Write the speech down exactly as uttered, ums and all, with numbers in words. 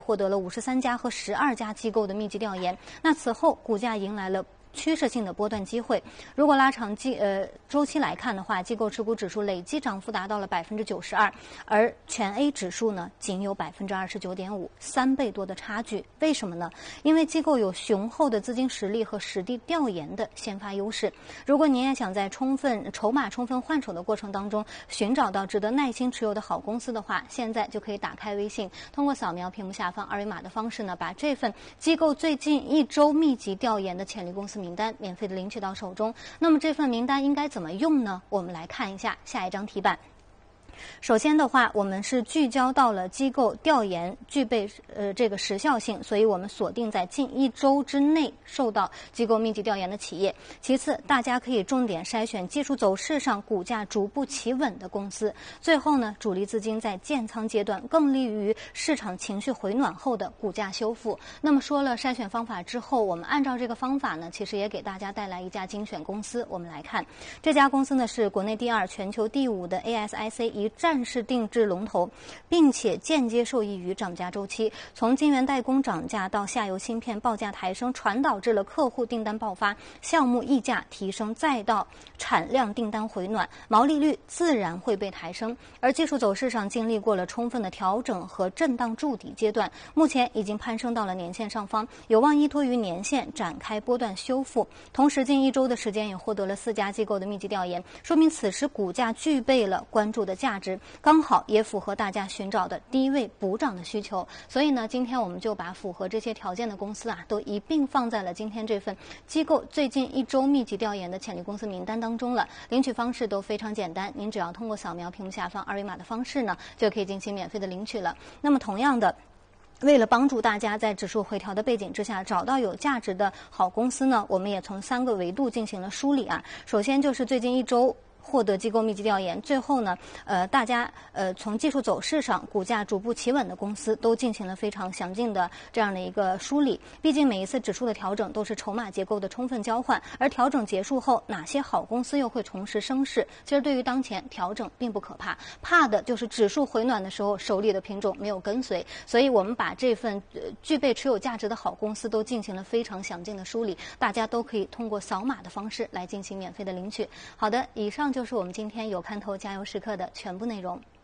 获得了五十三家和十二家机构的密集调研。那此后股价迎来了趋势性的波段机会。如果拉长机呃周期来看的话，机构持股指数累计涨幅达到了百分之九十二，而全 A 指数呢仅有百分之二十九点五，三倍多的差距。为什么呢？因为机构有雄厚的资金实力和实地调研的先发优势。如果您也想在充分筹码充分换手的过程当中寻找到值得耐心持有的好公司的话，现在就可以打开微信，通过扫描屏幕下方二维码的方式呢，把这份机构最近一周密集调研的潜力公司名单免费的领取到手中。那么这份名单应该怎么用呢？我们来看一下下一张题板。首先的话，我们是聚焦到了机构调研具备呃这个时效性，所以我们锁定在近一周之内受到机构密集调研的企业。其次，大家可以重点筛选技术走势上股价逐步企稳的公司。最后呢，主力资金在建仓阶段更利于市场情绪回暖后的股价修复。那么说了筛选方法之后，我们按照这个方法呢，其实也给大家带来一家精选公司。我们来看这家公司呢，是国内第二、全球第五的 A S I C 一战式定制龙头，并且间接受益于涨价周期，从晶圆代工涨价到下游芯片报价抬升，传导至了客户订单爆发，项目溢价提升，再到产量订单回暖，毛利率自然会被抬升。而技术走势上经历过了充分的调整和震荡筑底阶段，目前已经攀升到了年线上方，有望依托于年线展开波段修复。同时近一周的时间也获得了四家机构的密集调研，说明此时股价具备了关注的价值，刚好也符合大家寻找的低位补涨的需求。所以呢，今天我们就把符合这些条件的公司啊，都一并放在了今天这份机构最近一周密集调研的潜力公司名单当中了。领取方式都非常简单，您只要通过扫描屏幕下方二维码的方式呢，就可以进行免费的领取了。那么同样的，为了帮助大家在指数回调的背景之下找到有价值的好公司呢，我们也从三个维度进行了梳理啊。首先就是最近一周获得机构密集调研，最后呢，呃，大家呃从技术走势上股价逐步企稳的公司都进行了非常详尽的这样的一个梳理。毕竟每一次指数的调整都是筹码结构的充分交换，而调整结束后，哪些好公司又会重拾升势？其实对于当前调整并不可怕，怕的就是指数回暖的时候手里的品种没有跟随。所以我们把这份、呃、具备持有价值的好公司都进行了非常详尽的梳理，大家都可以通过扫码的方式来进行免费的领取。好的，以上就是我们今天有看头加油时刻的全部内容。